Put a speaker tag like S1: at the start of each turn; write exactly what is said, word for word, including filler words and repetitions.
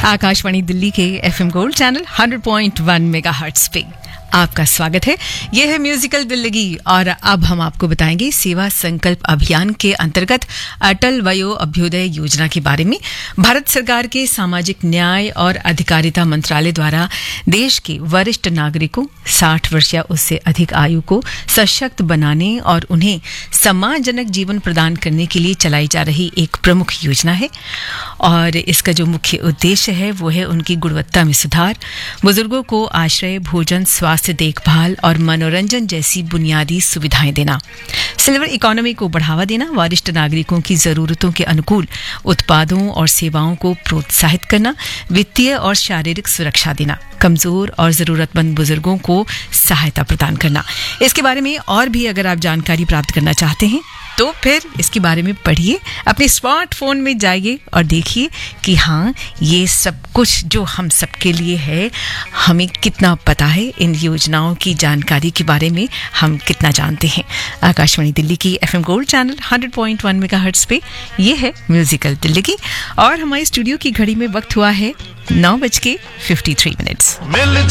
S1: आकाशवाणी दिल्ली के FM gold channel hundred point one megahertz पे आपका स्वागत है। यह है म्यूजिकल दिल्लगी और अब हम आपको बताएंगे सेवा संकल्प अभियान के अंतर्गत अटल वयो अभ्युदय योजना के बारे में। भारत सरकार के सामाजिक न्याय और अधिकारिता मंत्रालय द्वारा देश के वरिष्ठ नागरिकों साठ वर्ष या उससे अधिक आयु को सशक्त बनाने और उन्हें सम्मानजनक जीवन प्रदान करने के लिए चलाई जा रही एक प्रमुख योजना है। और इसका जो मुख्य उद्देश्य है वो है उनकी गुणवत्ता में सुधार, बुजुर्गों को आश्रय, भोजन, स्वास्थ्य देखभाल और मनोरंजन जैसी बुनियादी सुविधाएं देना, सिल्वर इकोनॉमी को बढ़ावा देना, वरिष्ठ नागरिकों की जरूरतों के अनुकूल उत्पादों और सेवाओं को प्रोत्साहित करना, वित्तीय और शारीरिक सुरक्षा देना, कमजोर और जरूरतमंद बुजुर्गों को सहायता प्रदान करना। इसके बारे में और भी अगर आप जानकारी प्राप्त करना चाहते हैं तो फिर इसके बारे में पढ़िए, अपने स्मार्टफोन में जाइए और देखिए कि हाँ, ये सब कुछ जो हम सबके लिए है, हमें कितना पता है, इन योजनाओं की जानकारी के बारे में हम कितना जानते हैं। आकाशवाणी दिल्ली की FM gold channel hundred point one megahertz पे ये है म्यूजिकल दिल्ली की और हमारे स्टूडियो की घड़ी में वक्त हुआ है नौ बज के फिफ्टी थ्री मिनट्स।